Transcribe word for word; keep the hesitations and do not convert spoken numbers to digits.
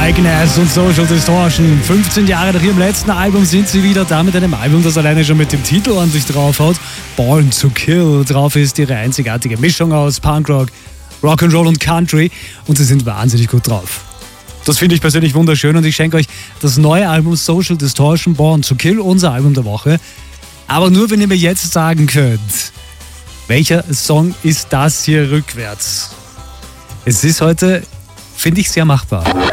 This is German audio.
Agnes und Social Distortion. fünfzehn Jahre nach ihrem letzten Album sind sie wieder da mit einem Album, das alleine schon mit dem Titel an sich drauf hat. Born to Kill. Drauf ist ihre einzigartige Mischung aus Punkrock, Rock'n'Roll und Country. Und sie sind wahnsinnig gut drauf. Das finde ich persönlich wunderschön und ich schenke euch das neue Album Social Distortion, Born to Kill, unser Album der Woche. Aber nur, wenn ihr mir jetzt sagen könnt, welcher Song ist das hier rückwärts? Es ist heute, finde ich, sehr machbar.